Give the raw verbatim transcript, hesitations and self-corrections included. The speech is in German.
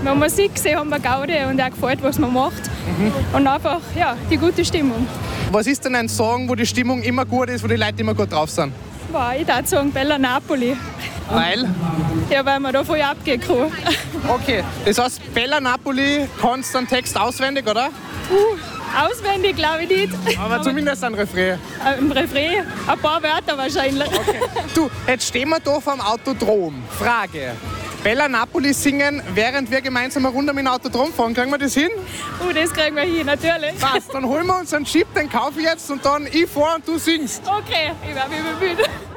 Wenn man Musik gesehen haben wir Gaudi und auch gefällt, was man macht. Mhm. Und einfach, ja, die gute Stimmung. Was ist denn ein Song, wo die Stimmung immer gut ist, wo die Leute immer gut drauf sind? Wow, ich würde sagen Bella Napoli. Weil? Ja, weil man da voll abgehen kann. Okay, das heißt, Bella Napoli kannst du den Text auswendig, oder? Uh, auswendig glaube ich nicht. Aber, Aber zumindest ein Refrain. Äh, Im Refrain ein paar Wörter wahrscheinlich. Okay. Du, jetzt stehen wir da vor dem Autodrom. Frage. Bella Napoli singen, während wir gemeinsam eine Runde mit dem Autodrom fahren. Kriegen wir das hin? Uh, das kriegen wir hin, natürlich. Passt, dann holen wir uns einen Chip, den kaufe ich jetzt und dann ich fahr und du singst. Okay, ich werde mich bemühen.